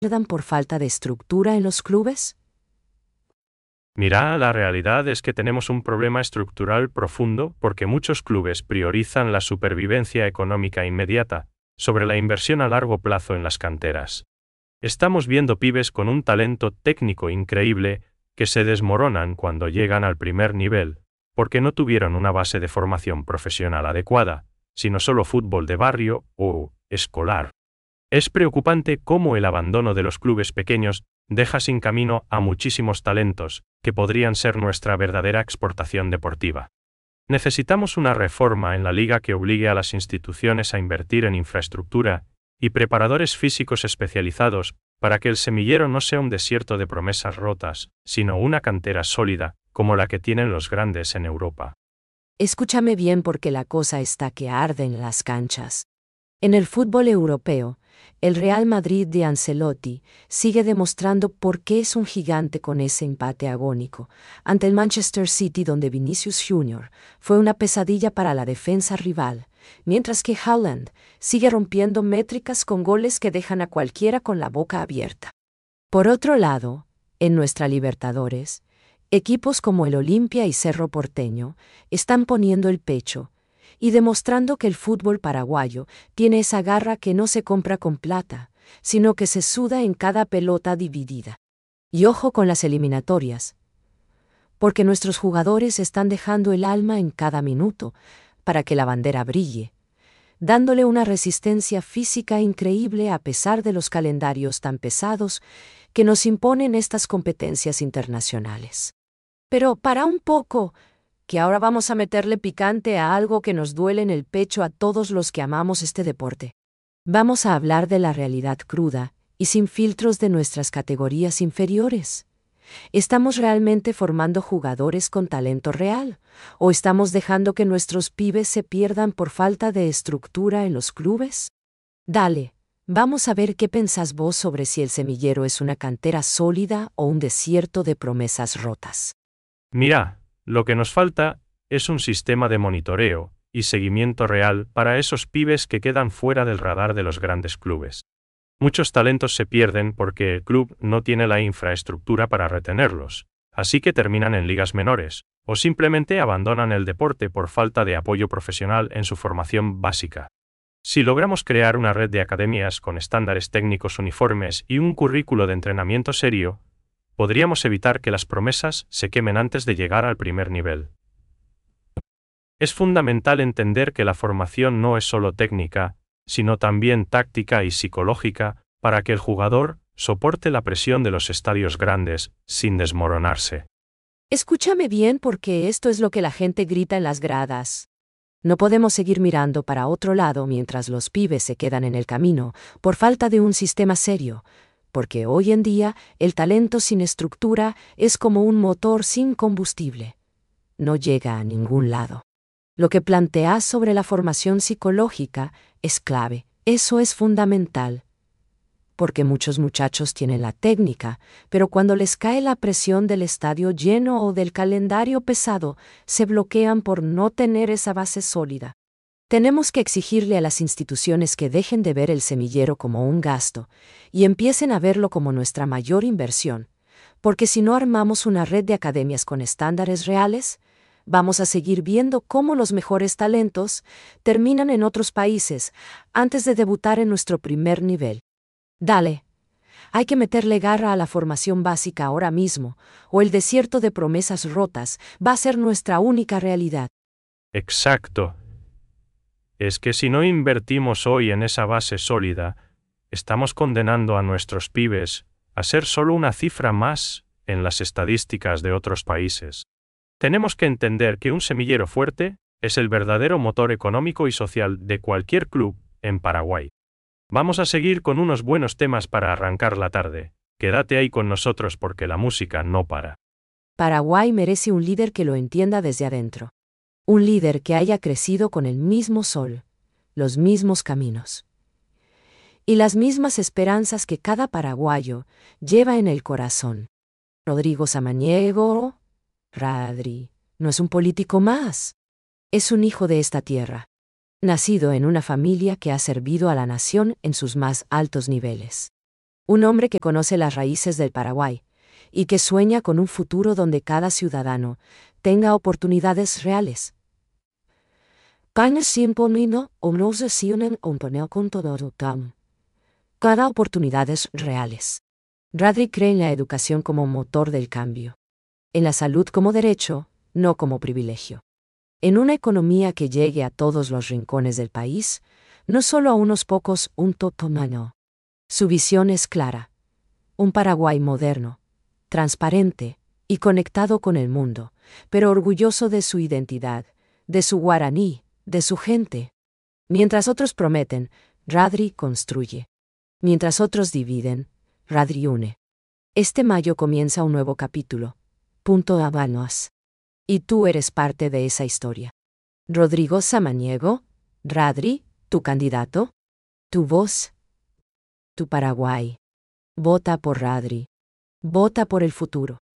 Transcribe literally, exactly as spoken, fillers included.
pierdan por falta de estructura en los clubes? Mira, la realidad es que tenemos un problema estructural profundo porque muchos clubes priorizan la supervivencia económica inmediata sobre la inversión a largo plazo en las canteras. Estamos viendo pibes con un talento técnico increíble que se desmoronan cuando llegan al primer nivel, porque no tuvieron una base de formación profesional adecuada, sino solo fútbol de barrio o escolar. Es preocupante cómo el abandono de los clubes pequeños deja sin camino a muchísimos talentos que podrían ser nuestra verdadera exportación deportiva. Necesitamos una reforma en la liga que obligue a las instituciones a invertir en infraestructura y preparadores físicos especializados para que el semillero no sea un desierto de promesas rotas, sino una cantera sólida, como la que tienen los grandes en Europa. Escúchame bien porque la cosa está que arde en las canchas. En el fútbol europeo, el Real Madrid de Ancelotti sigue demostrando por qué es un gigante con ese empate agónico ante el Manchester City, donde Vinicius Junior fue una pesadilla para la defensa rival, mientras que Haaland sigue rompiendo métricas con goles que dejan a cualquiera con la boca abierta. Por otro lado, en nuestra Libertadores, equipos como el Olimpia y Cerro Porteño están poniendo el pecho y demostrando que el fútbol paraguayo tiene esa garra que no se compra con plata, sino que se suda en cada pelota dividida. Y ojo con las eliminatorias, porque nuestros jugadores están dejando el alma en cada minuto para que la bandera brille, dándole una resistencia física increíble a pesar de los calendarios tan pesados que nos imponen estas competencias internacionales. Pero para un poco, que ahora vamos a meterle picante a algo que nos duele en el pecho a todos los que amamos este deporte. Vamos a hablar de la realidad cruda y sin filtros de nuestras categorías inferiores. ¿Estamos realmente formando jugadores con talento real? ¿O estamos dejando que nuestros pibes se pierdan por falta de estructura en los clubes? Dale, vamos a ver qué pensás vos sobre si el semillero es una cantera sólida o un desierto de promesas rotas. Mira, lo que nos falta es un sistema de monitoreo y seguimiento real para esos pibes que quedan fuera del radar de los grandes clubes. Muchos talentos se pierden porque el club no tiene la infraestructura para retenerlos, así que terminan en ligas menores, o simplemente abandonan el deporte por falta de apoyo profesional en su formación básica. Si logramos crear una red de academias con estándares técnicos uniformes y un currículo de entrenamiento serio, podríamos evitar que las promesas se quemen antes de llegar al primer nivel. Es fundamental entender que la formación no es solo técnica, sino también táctica y psicológica, para que el jugador soporte la presión de los estadios grandes, sin desmoronarse. Escúchame bien porque esto es lo que la gente grita en las gradas. No podemos seguir mirando para otro lado mientras los pibes se quedan en el camino, por falta de un sistema serio, porque hoy en día el talento sin estructura es como un motor sin combustible. No llega a ningún lado. Lo que planteas sobre la formación psicológica es clave, eso es fundamental. Porque muchos muchachos tienen la técnica, pero cuando les cae la presión del estadio lleno o del calendario pesado, se bloquean por no tener esa base sólida. Tenemos que exigirle a las instituciones que dejen de ver el semillero como un gasto y empiecen a verlo como nuestra mayor inversión, porque si no armamos una red de academias con estándares reales, vamos a seguir viendo cómo los mejores talentos terminan en otros países antes de debutar en nuestro primer nivel. Dale, hay que meterle garra a la formación básica ahora mismo, o el desierto de promesas rotas va a ser nuestra única realidad. Exacto. Es que si no invertimos hoy en esa base sólida, estamos condenando a nuestros pibes a ser solo una cifra más en las estadísticas de otros países. Tenemos que entender que un semillero fuerte es el verdadero motor económico y social de cualquier club en Paraguay. Vamos a seguir con unos buenos temas para arrancar la tarde. Quédate ahí con nosotros porque la música no para. Paraguay merece un líder que lo entienda desde adentro. Un líder que haya crecido con el mismo sol, los mismos caminos y las mismas esperanzas que cada paraguayo lleva en el corazón. Rodrigo Samaniego, Radri, no es un político más. Es un hijo de esta tierra, nacido en una familia que ha servido a la nación en sus más altos niveles. Un hombre que conoce las raíces del Paraguay y que sueña con un futuro donde cada ciudadano tenga oportunidades reales. Cada oportunidades reales. Radri cree en la educación como motor del cambio. En la salud como derecho, no como privilegio. En una economía que llegue a todos los rincones del país, no solo a unos pocos, un totomano. Su visión es clara. Un Paraguay moderno, transparente y conectado con el mundo, pero orgulloso de su identidad, de su guaraní, de su gente. Mientras otros prometen, Radri construye. Mientras otros dividen, Radri une. Este mayo comienza un nuevo capítulo. Punto Habanos. Y tú eres parte de esa historia. Rodrigo Samaniego, Radri, tu candidato, tu voz, tu Paraguay. Vota por Radri. Vota por el futuro.